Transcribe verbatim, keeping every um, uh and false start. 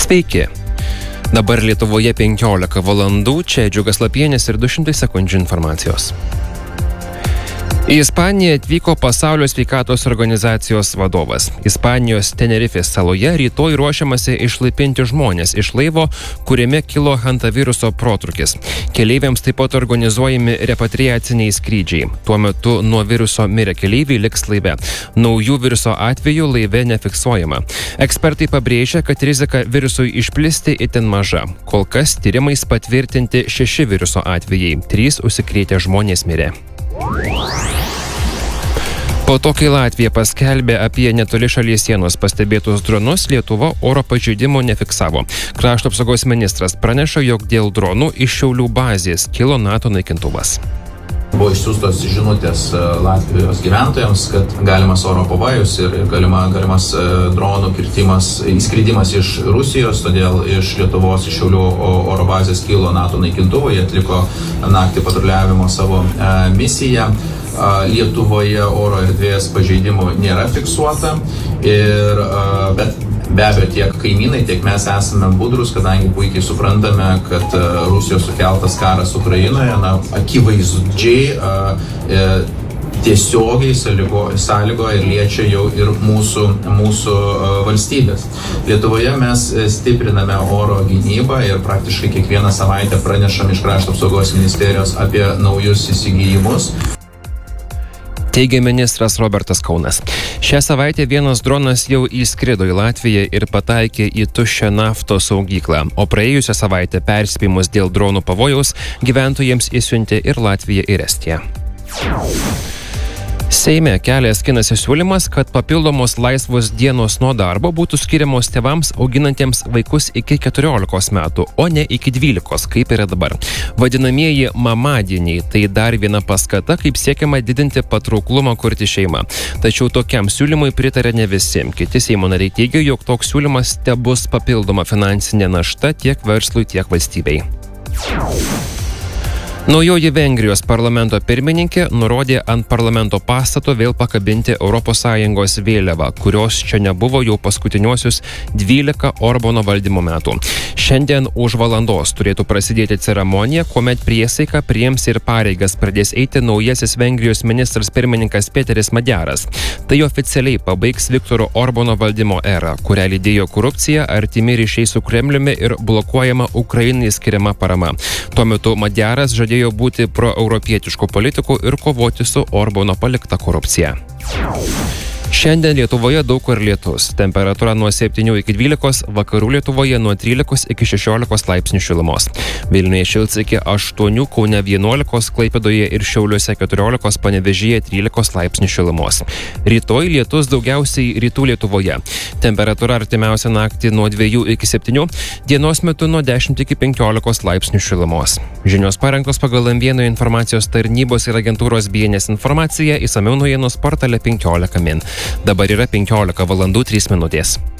Sveiki. Dabar Lietuvoje penkiolika valandų, čia Džiugas Lapienis ir du šimtai sekundžių informacijos. Į Ispaniją atvyko Pasaulio sveikatos organizacijos vadovas. Ispanijos Tenerifės saloje rytoj ruošiamasi išlaipinti žmonės iš laivo, kuriame kilo hantaviruso protrūkis. Keleiviams taip pat organizuojami repatriaciniai skrydžiai. Tuo metu nuo viruso mirę keleiviai liks laive. Naujų viruso atvejų laive nefiksuojama. Ekspertai pabrėžia, kad rizika virusui išplisti itin maža. Kol kas tyrimais patvirtinti šeši viruso atvejai. Trys užsikrėtę žmonės mirė. Po to, kai Latvija paskelbė apie netoli šalies sienos pastebėtus dronus, Lietuva oro pažeidimų nefiksavo. Krašto apsaugos ministras praneša, jog dėl dronų iš Šiaulių bazės kilo NATO naikintuvas. Buvo išsiųstos žinutės Latvijos gyventojams, kad galimas oro pavojus ir galima, galimas dronų kirtimas, įskridimas iš Rusijos, todėl iš Lietuvos, iš Šiaulių oro bazės kilo NATO naikintuvai, jie atliko naktį patruliavimo savo e, misiją. Lietuvoje oro erdvės pažeidimų nėra fiksuota, ir, bet be abejo tiek kaimynai, tiek mes esame budrus, kadangi puikiai suprantame, kad Rusijos sukeltas karas Ukrainoje, na, akivaizdžiai tiesiogiai sąlygoja ir liečia jau ir mūsų, mūsų valstybės. Lietuvoje mes stipriname oro gynybą ir praktiškai kiekvieną savaitę pranešam iš Krašto apsaugos ministerijos apie naujus įsigijimus. Teigė ministras Robertas Kaunas. Šią savaitę vienas dronas jau įskrido į Latviją ir pataikė į tuščią naftos saugyklą, o praėjusią savaitę perspėjimus dėl dronų pavojaus gyventojams išsiuntė ir Latvija ir Estija. Seime kelią skinasi siūlymas, kad papildomos laisvos dienos nuo darbo būtų skiriamos tėvams auginantiems vaikus iki keturiolikos metų, o ne iki dvylikos, kaip yra dabar. Vadinamieji mamadieniai – tai dar viena paskata, kaip siekiama didinti patrauklumą kurti šeimą. Tačiau tokiam siūlymui pritarė ne visi. Kiti Seimo nariai teigia, jog toks siūlymas tebus papildoma finansinė našta tiek verslui, tiek valstybei. Naujoji Vengrijos parlamento pirmininkė nurodė ant parlamento pastato vėl pakabinti Europos Sąjungos vėliavą, kurios čia nebuvo jau paskutiniuosius dvylika Orbano valdymo metų. Šiandien už valandos turėtų prasidėti ceremonija, kuomet priesaiką priims ir pareigas pradės eiti naujasis Vengrijos ministras pirmininkas Peteris Madjaras. Tai oficialiai pabaigs Viktoro Orbano valdymo erą, kurią lydėjo korupcija, artimi ryšiai su Kremliumi ir blokuojama Ukrainai skiriama parama. Tuo metu Madjaras žadėjo būti proeuropietiškų politikų ir kovoti su Orbano palikta korupcija. Šiandien Lietuvoje daug kur lietus. Temperatūra nuo septynių iki dvylikos, vakarų Lietuvoje nuo trylikos iki šešiolikos laipsnių šilumos. Vilniuje šils iki aštuonių, Kaune vienuolikos, Klaipėdoje ir Šiauliuose keturiolikos, Panevėžyje trylikos laipsnių šilumos. Rytoj lietus daugiausiai rytų Lietuvoje. Temperatūra artimiausią naktį nuo dviejų iki septynių, dienos metu nuo dešimt iki penkiolikos laipsnių šilumos. Žinios parengtos pagal M vienas informacijos tarnybos ir agentūros B N S informaciją, išsamiau naujienos portale penkiolika min. Dabar yra penkiolika valandų trys minutės.